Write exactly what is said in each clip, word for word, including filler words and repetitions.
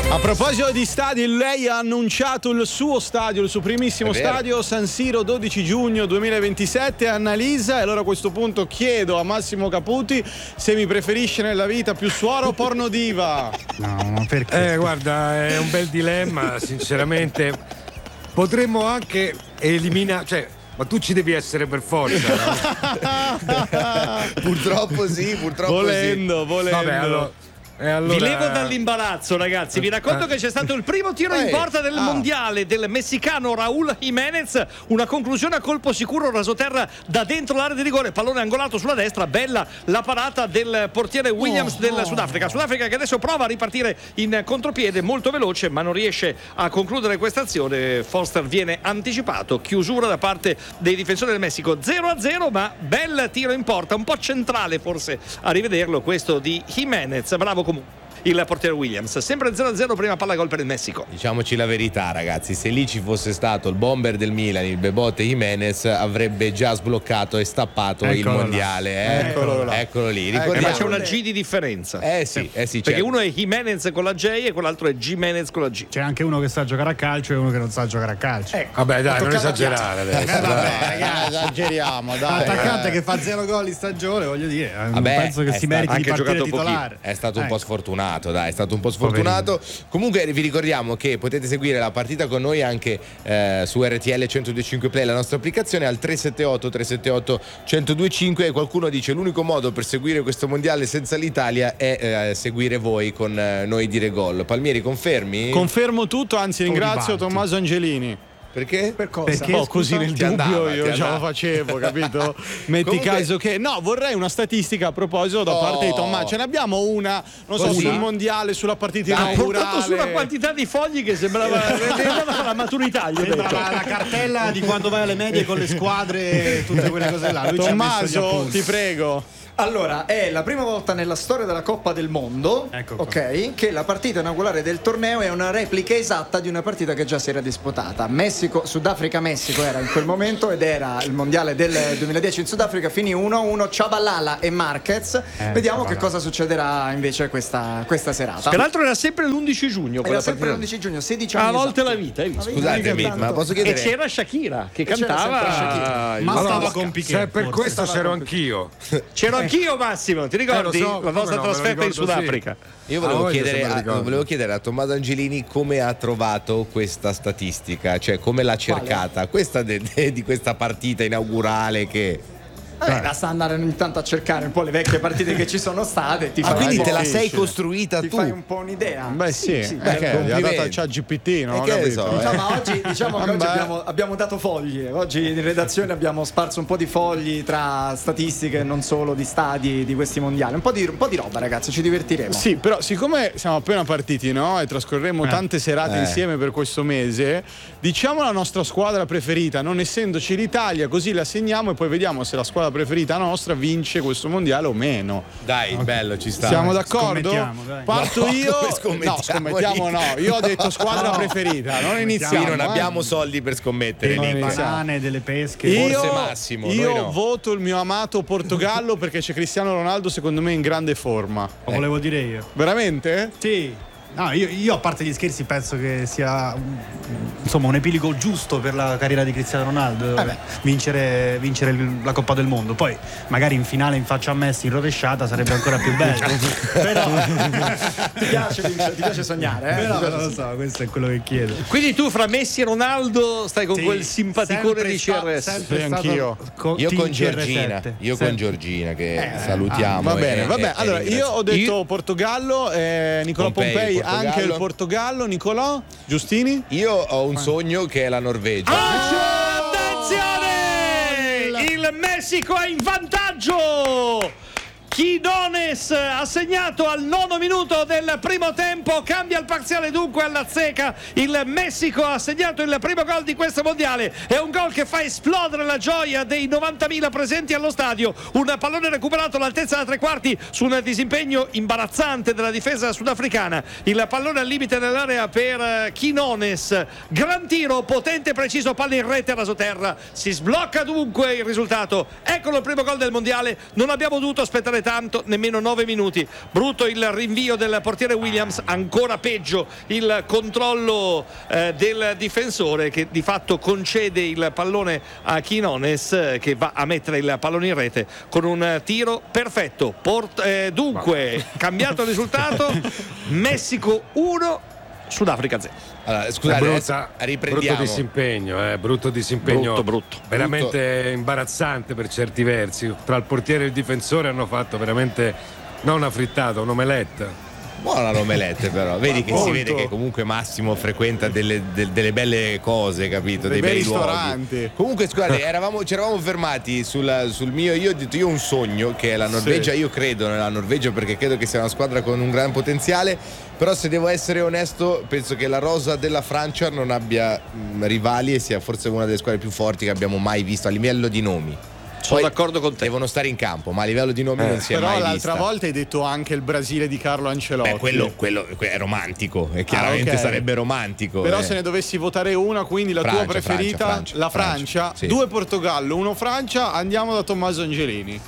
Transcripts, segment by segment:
A proposito di stadi, lei ha annunciato il suo stadio, il suo primissimo stadio, San Siro, dodici giugno duemilaventisette. Annalisa, e allora a questo punto chiedo a Massimo Caputi se mi preferisce nella vita più suora o porno diva. No, ma perché? Eh, guarda, è un bel dilemma, sinceramente. Potremmo anche eliminare, cioè, ma tu ci devi essere per forza, no? Purtroppo sì, purtroppo volendo, sì. volendo. Vabbè, allora, e allora... Vi levo dall'imbarazzo, ragazzi. Vi racconto che c'è stato il primo tiro in porta del ah. mondiale del messicano Raúl Jiménez. Una conclusione a colpo sicuro, rasoterra da dentro l'area di rigore, pallone angolato sulla destra. Bella la parata del portiere Williams oh, del oh. Sudafrica. Sudafrica che adesso prova a ripartire in contropiede, molto veloce, ma non riesce a concludere questa azione. Foster viene anticipato. Chiusura da parte dei difensori del Messico. zero a zero, ma bel tiro in porta, un po' centrale forse a rivederlo questo di Jiménez. Bravo comunque il portiere Williams. Sempre zero a zero, prima palla gol per il Messico. Diciamoci la verità, ragazzi, se lì ci fosse stato il bomber del Milan, il Bebote Jiménez, avrebbe già sbloccato e stappato Eccolo il mondiale. Eh? Eccolo là. Eccolo lì. Ecco, Eh, ma c'è una G di differenza. Eh sì, eh sì, perché certo. uno è Jiménez con la J e quell'altro è Jiménez con la G. C'è anche uno che sa giocare a calcio e uno che non sa giocare a calcio. Ecco. Vabbè, dai, non esagerare adesso. Eh, vabbè, ragazzi, esageriamo, dai. Attaccante che fa zero gol in stagione, voglio dire, non Vabbè, penso che è si stato meriti di anche partire giocato titolare. È stato un Ecco. po' sfortunato, dai, è stato un po' sfortunato. Comunque vi ricordiamo che potete seguire la partita con noi anche eh, su R T L centodue e cinque Play, la nostra applicazione, al tre sette otto tre sette otto uno zero due cinque. E qualcuno dice l'unico modo per seguire questo mondiale senza l'Italia è eh, seguire voi con eh, noi dire gol. Palmieri, confermi? Confermo tutto, anzi ringrazio ribalti. Tommaso Angelini. Perché? Per cosa? Perché oh, così nel Ti dubbio andava, io ti già lo andava. facevo, capito? Metti Comunque... caso che no, vorrei una statistica a proposito da Oh. parte di Tommaso. Ce n'abbiamo una, non so, Così? sul mondiale, sulla partita Ha inaugurale. portato su una quantità di fogli che sembrava sembrava la maturità. Gli ho Sembra detto. la, la cartella di quando vai alle medie con le squadre e tutte quelle cose là. Lui ci ha messo gli Tommaso, appunti. ti prego. Allora, è la prima volta nella storia della Coppa del Mondo, Ecco qua. ok, che la partita inaugurale del torneo è una replica esatta di una partita che già si era disputata. Messico, Sudafrica-Messico era in quel momento ed era il mondiale del duemiladieci in Sudafrica, finì uno a uno, Chabalala e Marquez. Eh, Vediamo Chabalala. che cosa succederà invece questa, questa serata. Peraltro era sempre l'undici giugno. Era quella sempre partita. l'undici giugno, sedici A anni volte esatti. la vita, hai visto? Scusatemi, Tanto. ma posso E chiedere? c'era Shakira che c'era sempre cantava. Shakira. Ma Allora, stava con Piqué. Se è per forse. questo c'ero anch'io. c'ero anch'io, Massimo. Ti ricordi Eh, lo so, la vostra come no, me lo trasferta in ricordo, Sudafrica? Io volevo, Ah, voglio chiedere se me lo a, ricordo. volevo chiedere a Tommaso Angelini come ha trovato questa statistica, cioè come l'ha cercata, questa de- de- di questa partita inaugurale che... Eh, basta andare ogni tanto a cercare un po' le vecchie partite che ci sono state. Ti Ah, fai quindi un po'- te la sei difficile. costruita ti tu? fai un po' un'idea. Beh sì, sì. perché gli ha complimenti. dato a ChatGPT, no? E che ne Capito? so, eh. No, ma oggi diciamo che oggi Vabbè. abbiamo, abbiamo dato fogli. Oggi in redazione abbiamo sparso un po' di fogli tra statistiche non solo di stadi di questi mondiali. Un po' di, un po' di roba, ragazzi, ci divertiremo. Sì, però siccome siamo appena partiti, no? E trascorreremo tante serate Eh. insieme per questo mese, diciamo la nostra squadra preferita, non essendoci l'Italia, così la segniamo e poi vediamo se la squadra preferita nostra vince questo mondiale o meno. Dai, bello, ci sta. Siamo d'accordo? Scommettiamo, dai. Parto No, io. come scommettiamo? No, scommettiamo no. Io ho detto squadra preferita, non Sì, iniziamo. non eh. abbiamo soldi per scommettere Non lì. Delle iniziamo. banane, delle pesche. Io, Forse Massimo, io noi no. voto il mio amato Portogallo perché c'è Cristiano Ronaldo secondo me in grande forma. Lo volevo dire io. Veramente? Sì. No, io, io a parte gli scherzi penso che sia insomma un epilogo giusto per la carriera di Cristiano Ronaldo vincere, vincere il- la Coppa del Mondo. Poi magari in finale in faccia a Messi in rovesciata sarebbe ancora più bello. Però, Ti piace, ti piace sognare, eh? però Ti piace non lo so, questo è quello che chiedo. Quindi tu fra Messi e Ronaldo stai con Sì, quel simpaticone sempre di sta- C R S. sempre Sì, stato anch'io. co- Io team con C R Giorgina, sette. io con Sempre. Giorgina che Eh, salutiamo. Va bene, e- va bene. e- Allora, e io ho detto Io- Portogallo, eh, Nicolò Pompei, Pompei, Portogallo. anche il Portogallo. Nicolò, Giustini? Io ho un sogno che è la Norvegia. Attenzione! Il Messico è in vantaggio! Quinones ha segnato al nono minuto del primo tempo, cambia il parziale dunque alla zecca. Il Messico ha segnato il primo gol di questo mondiale. È un gol che fa esplodere la gioia dei novantamila presenti allo stadio. Un pallone recuperato all'altezza da tre quarti su un disimpegno imbarazzante della difesa sudafricana. Il pallone al limite dell'area per Quinones. Gran tiro, potente e preciso, palla in rete, rasoterra. Si sblocca dunque il risultato. Eccolo il primo gol del mondiale. Non abbiamo dovuto aspettare tanto tanto, nemmeno nove minuti. Brutto il rinvio del portiere Williams, ancora peggio il controllo eh, del difensore che di fatto concede il pallone a Quinones, eh, che va a mettere il pallone in rete con un tiro perfetto. Port- eh, dunque, cambiato il risultato, Messico uno, Sudafrica zero. Allora, scusate, brutta, riprendiamo. brutto disimpegno, eh, brutto disimpegno, Brutto, brutto. veramente brutto. Imbarazzante per certi versi. Tra il portiere e il difensore hanno fatto veramente non una frittata, un'omelette. Buona l'omelette però, vedi che Molto. si vede che comunque Massimo frequenta delle, de- delle belle cose, capito? Dei Dei bei bei luoghi. ristoranti. Comunque scusate, eravamo, ci eravamo fermati sul, sul mio, io ho detto io ho un sogno che è la Norvegia, Sì. io credo nella Norvegia perché credo che sia una squadra con un gran potenziale, però se devo essere onesto penso che la rosa della Francia non abbia mh, rivali e sia forse una delle squadre più forti che abbiamo mai visto a livello di nomi. Sono Poi d'accordo con te. Devono stare in campo, ma a livello di nomi non si è Però mai l'altra vista. volta hai detto anche il Brasile di Carlo Ancelotti. Beh, quello, quello è romantico e chiaramente Ah, ok. sarebbe romantico. Però eh. se ne dovessi votare una, quindi la Francia, tua preferita, Francia, Francia, la Francia, Francia, sì. due Portogallo, uno Francia, andiamo da Tommaso Angelini.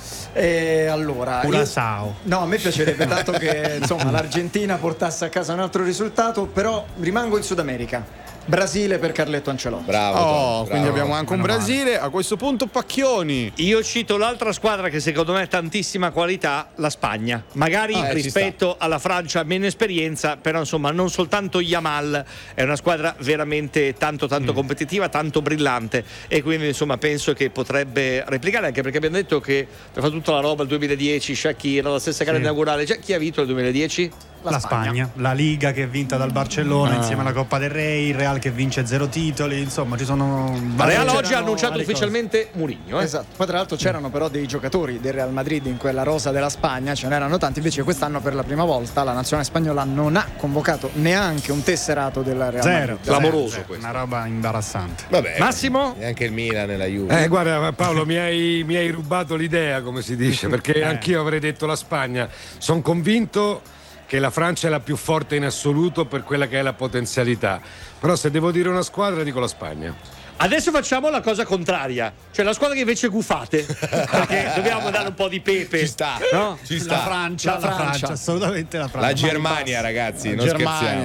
E allora, io- Curaçao. no, a me piacerebbe tanto che insomma l'Argentina portasse a casa un altro risultato, però rimango in Sud America. Brasile per Carletto Ancelotti. Bravo. Oh, Tom, quindi bravo. abbiamo anche un Meno male. Brasile. A questo punto Pacchioni. Io cito l'altra squadra che secondo me ha tantissima qualità, la Spagna. Magari Ah, eh, ci rispetto alla Francia meno esperienza, però insomma non soltanto Yamal, è una squadra veramente tanto tanto competitiva, tanto brillante, e quindi insomma penso che potrebbe replicare, anche perché abbiamo detto che per fare tutta la roba il duemiladieci, Shakira, la stessa gara Sì. inaugurale. Cioè, chi ha vinto il duemiladieci? La, Spagna. la Liga che è vinta dal Barcellona insieme alla Coppa del Re, il Real che vince zero titoli, insomma ci sono varie- Real oggi ha c'erano annunciato varie cose. ufficialmente Mourinho, eh? Esatto, poi tra l'altro c'erano però dei giocatori del Real Madrid in quella rosa della Spagna, ce n'erano tanti, invece quest'anno per la prima volta la nazionale spagnola non ha convocato neanche un tesserato del Real zero, Madrid. Clamoroso zero, questo. una roba imbarazzante. Vabbè, Massimo? E anche il Milan e la Juve. Eh, guarda Paolo, mi hai, mi hai rubato l'idea, come si dice, perché anch'io avrei detto la Spagna. Sono convinto che la Francia è la più forte in assoluto per quella che è la potenzialità, però se devo dire una squadra dico la Spagna. Adesso facciamo la cosa contraria, cioè la squadra che invece gufate, perché dobbiamo dare un po' di pepe. Ci sta, No? ci La sta. Francia, La la Francia, Francia. assolutamente la Francia. La Germania, ragazzi, non Germania. scherziamo.